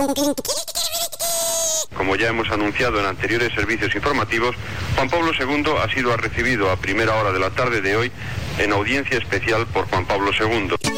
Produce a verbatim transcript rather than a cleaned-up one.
Como ya hemos anunciado en anteriores servicios informativos, Juan Pablo segundo ha sido recibido a primera hora de la tarde de hoy en audiencia especial por Juan Pablo segundo.